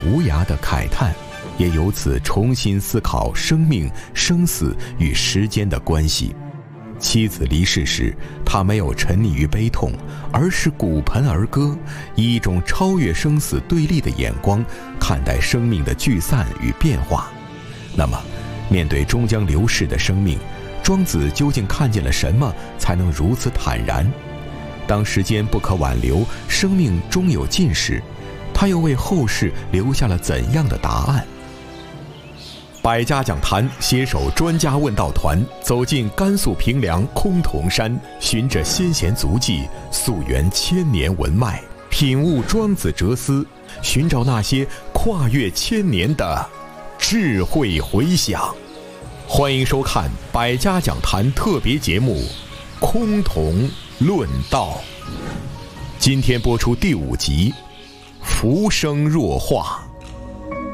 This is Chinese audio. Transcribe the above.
无涯的慨叹，也由此重新思考生命、生死与时间的关系。妻子离世时，他没有沉溺于悲痛，而是鼓盆而歌，以一种超越生死对立的眼光看待生命的聚散与变化。那么，面对终将流逝的生命，庄子究竟看见了什么，才能如此坦然？当时间不可挽留，生命终有尽时，他又为后世留下了怎样的答案？百家讲坛携手专家问道团，走进甘肃平凉崆峒山，循着先贤足迹，溯源千年文脉，品悟庄子哲思，寻找那些跨越千年的智慧回响。欢迎收看百家讲坛特别节目《崆峒论道》，今天播出第5集《浮生若画》。